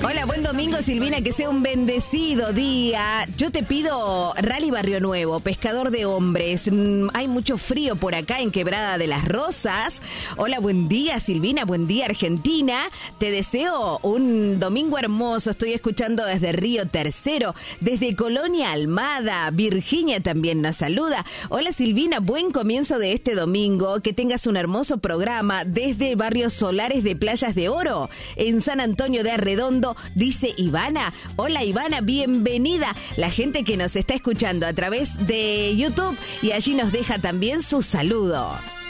Hola, buen domingo, Silvina, que sea un bendecido día. Yo te pido Rally Barrio Nuevo, pescador de hombres. Hay mucho frío por acá en Quebrada de las Rosas. Hola, buen día, Silvina, buen día, Argentina. Te deseo un domingo hermoso. Estoy escuchando desde Río Tercero, desde Colonia Almada. Virginia también nos saluda. Hola, Silvina, buen comienzo de este domingo. Que tengas un hermoso programa desde Barrios Solares de Playas de Oro, en San Antonio de Arredondo. Dice Ivana. Hola, Ivana, bienvenida. La gente que nos está escuchando a través de YouTube y allí nos deja también su saludo.